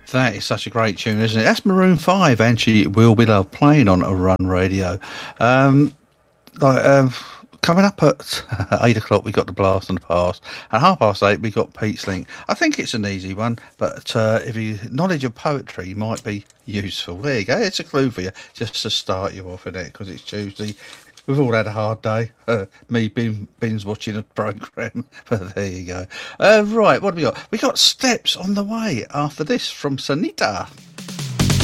That is such a great tune, isn't it? That's Maroon 5, and she will be love playing on a Run Radio. Um, like, coming up at 8 o'clock, we got the Blast and the Past. At 8:30, we got Pete's Link. I think it's an easy one, but if your knowledge of poetry might be useful, there you go. It's a clue for you, just to start you off in it, because it's Tuesday. We've all had a hard day. Me binge watching a programme, but there you go. Right, what have we got? We got Steps on the way after this from Sanita.